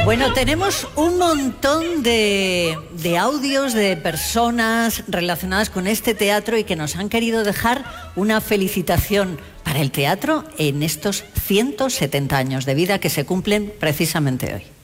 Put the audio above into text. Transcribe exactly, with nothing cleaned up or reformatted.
Bueno, tenemos un montón de, de audios de personas relacionadas con este teatro y que nos han querido dejar una felicitación para el teatro en estos ciento setenta años de vida que se cumplen precisamente hoy.